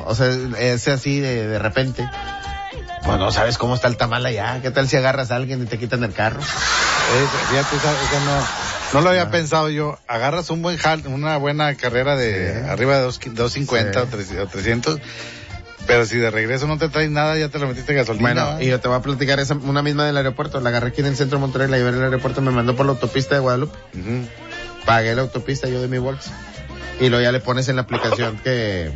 o sea, es así de repente. Pues no sabes cómo está el tamal allá. ¿Qué tal si agarras a alguien y te quitan el carro? Fíjate, no lo había pensado yo. Agarras una buena carrera de arriba de 250 o 300, pero si de regreso no te traes nada, ya te lo metiste gasolina. Bueno, y yo te voy a platicar una misma del aeropuerto. La agarré aquí en el centro de Monterrey, la llevé al aeropuerto, me mandó por la autopista de Guadalupe. Uh-huh. Pagué la autopista yo de mi bolsa. Y luego ya le pones en la aplicación que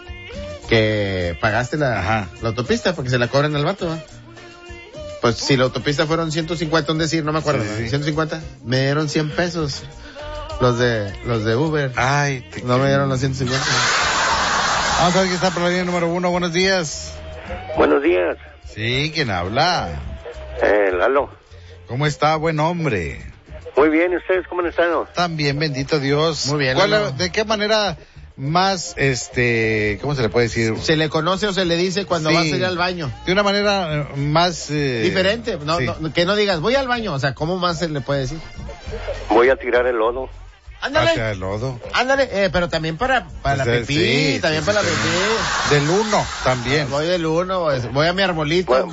pagaste la autopista porque se la cobran al vato, ¿no? Pues si la autopista fueron 150, decir, no me acuerdo, sí. 150, me dieron 100 pesos los de Uber. Ay, no me dieron los 150. Vamos a ver quién está por la línea número 1, buenos días. Buenos días. Sí, ¿quién habla? Lalo. ¿Cómo está, buen hombre? Muy bien, ¿y ustedes cómo han estado? También, bendito Dios. Muy bien. ¿De qué manera más, ¿cómo se le puede decir? Se le conoce o se le dice cuando vas a ir al baño. De una manera más... diferente, no, que no digas, voy al baño, o sea, ¿cómo más se le puede decir? Voy a tirar el lodo. Ándale. Hacia el lodo. Ándale, pero también para la pipí, también para la pipí. Del 1 también. Voy del 1, voy a mi arbolito.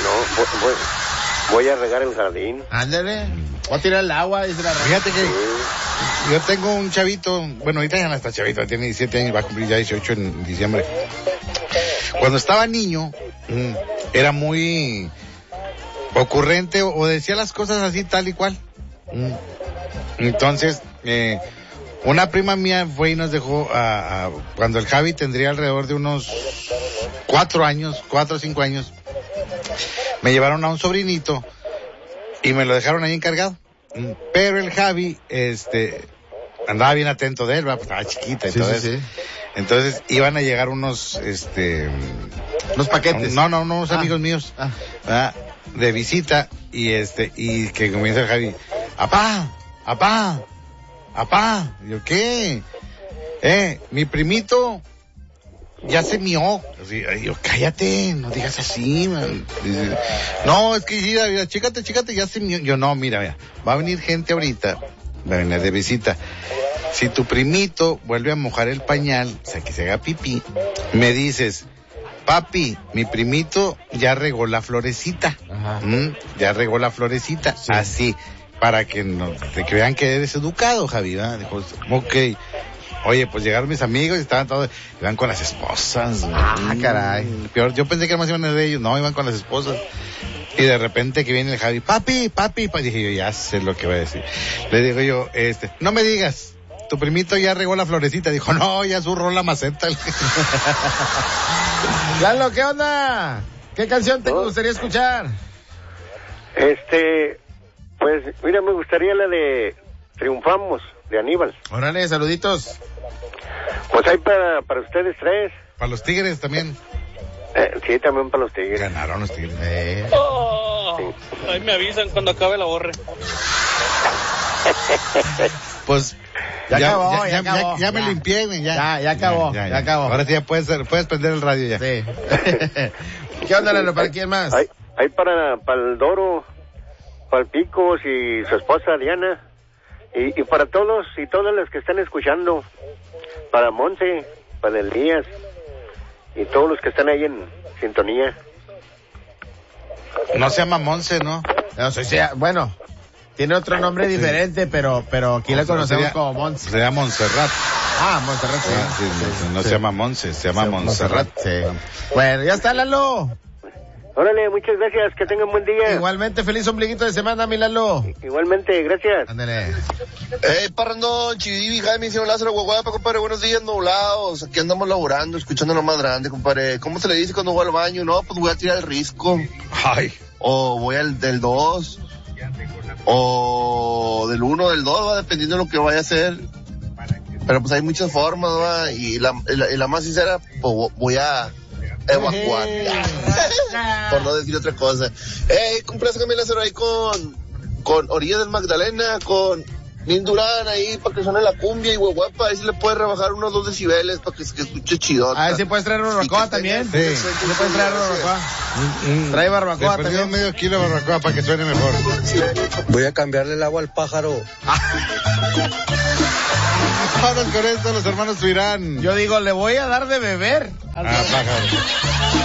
Voy a regar el jardín. Ándale. Voy a tirar el agua, dice la raza. Fíjate que yo tengo un chavito, bueno, ahorita ya no está chavito, tiene 17 años, va a cumplir ya 18 en diciembre. Cuando estaba niño, era muy ocurrente o decía las cosas así tal y cual. Entonces, una prima mía fue y nos dejó cuando el Javi tendría alrededor de unos 4 o 5 años, me llevaron a un sobrinito y me lo dejaron ahí encargado. Pero el Javi, andaba bien atento de él, pues estaba chiquita y todo eso. Sí. Entonces iban a llegar unos paquetes. Unos amigos míos, de visita y que comienza el Javi, apá. Y yo, ¿qué? Mi primito ya se mió. Así, yo, cállate, no digas así, man. Dice, no, es que mira, chécate, ya se mió. Yo, no, mira, va a venir gente ahorita, va a venir de visita. Si tu primito vuelve a mojar el pañal, o sea, que se haga pipí, me dices, papi, mi primito ya regó la florecita. Ya regó la florecita. Sí. Así, para que te vean que eres educado, Javi, ¿verdad? Dijo, ok. Oye, pues llegaron mis amigos y estaban todos, iban con las esposas. Caray. Peor, yo pensé que más iban de ellos, no, iban con las esposas. Y de repente que viene el Javi, papi, dije yo, ya sé lo que va a decir. Le digo yo, no me digas, tu primito ya regó la florecita. Dijo, no, ya zurró la maceta. Lalo, ¿qué onda? ¿Qué canción te gustaría escuchar? Pues, mira, me gustaría la de Triunfamos, de Aníbal. Órale, saluditos. Pues hay para ustedes 3. Para los Tigres también. Sí, también para los Tigres. Ganaron los Tigres. Sí. Ahí me avisan cuando acabe la borre. Pues ya acabó. Ya me limpié, güey. Ya acabó. Ahora sí ya puedes prender el radio ya. Sí. ¿Qué onda, Lalo? ¿Para quién más? Hay para el Doro, para el Picos y su esposa Diana. Y para todos y todas las que están escuchando, para Monse, para Elías y todos los que están ahí en sintonía. No se llama Monse, ¿no? No, bueno, tiene otro nombre diferente, pero aquí la conocemos como Monse. Se llama Montserrat. Montserrat, sí. No se llama Monse, se llama Montserrat. Sí. Bueno, ya está, Lalo. Órale, muchas gracias, que tengan buen día. Igualmente, feliz ombliguito de semana, mi Lalo. Igualmente, gracias. Ándale. Parrandón, Chidivi, Jaime, señor Lázaro, Guaguapa, compadre, buenos días, nublados. Aquí andamos laborando, escuchando lo más grande, compadre. ¿Cómo se le dice cuando voy al baño? No, pues voy a tirar el risco. Ay. O voy del 2. O del 1 o del 2, va, dependiendo de lo que vaya a hacer. Pero pues hay muchas formas, va, y la más sincera, pues voy a evacuar. Por no decir otra cosa. Compraste Camila Lázaro ahí con Orilla del Magdalena, con Lin Durán ahí para que suene la cumbia y Guaguapa, ahí se le puede rebajar unos 2 decibeles para que se escuche chidota. Ah, ¿sí puedes traer barbacoa también? Sí. ¿Sí puedes traer barbacoa? Trae barbacoa también. Medio kilo de barbacoa para que suene mejor. Voy a cambiarle el agua al pájaro. Vámonos con esto, los hermanos Tuirán. Yo digo, le voy a dar de beber. Pájaro.